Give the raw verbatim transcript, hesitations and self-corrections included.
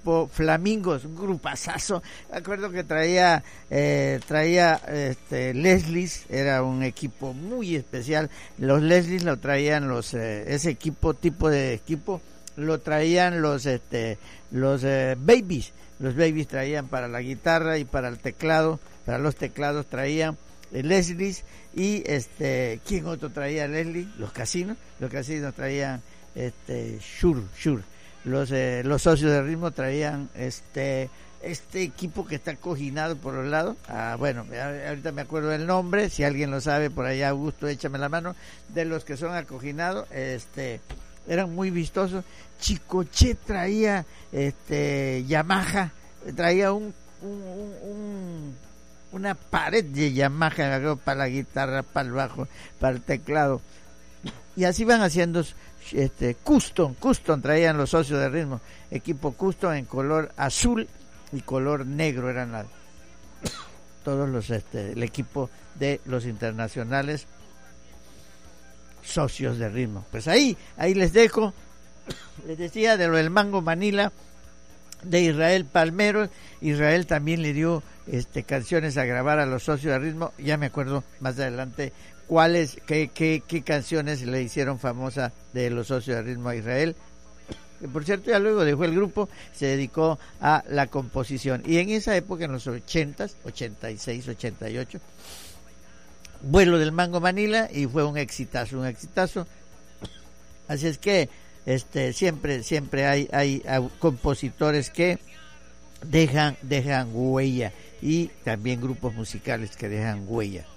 grupo Flamingos, un grupazazo. Me acuerdo que traía eh, traía este, Leslies, era un equipo muy especial. Los Leslies lo traían los eh, ese equipo, tipo de equipo, lo traían los este los eh, Babies. Los Babies traían para la guitarra y para el teclado, para los teclados traían eh, Leslies. Y este, ¿quién otro traía Leslie? Los Casinos, los Casinos traían este Shure, Shure. Los eh, los Socios de Ritmo traían este este equipo que está cojinado por los lados. Ah, bueno, ahorita me acuerdo del nombre, si alguien lo sabe por allá, Augusto, échame la mano, de los que son acojinados, este eran muy vistosos. Chicoche traía este Yamaha, traía un un, un, un una pared de Yamaha para la guitarra, para el bajo, para el teclado, y así van haciendo este custom, custom traían los Socios de Ritmo, equipo custom en color azul y color negro eran la, todos los este el equipo de los internacionales Socios de Ritmo. Pues ahí, ahí les dejo, les decía de lo del Mango Manila, de Israel Palmeros. Israel también le dio este canciones a grabar a los Socios de Ritmo, ya me acuerdo más adelante cuáles, qué, qué, qué canciones le hicieron famosa de los Socios de Ritmo a Israel, que por cierto ya luego dejó el grupo, se dedicó a la composición, y en esa época, en los ochentas, ochenta y seis, ochenta y ocho, Vuelo del Mango Manila, y fue un exitazo, un exitazo, así es que este siempre siempre hay hay, hay compositores que dejan dejan huella, y también grupos musicales que dejan huella.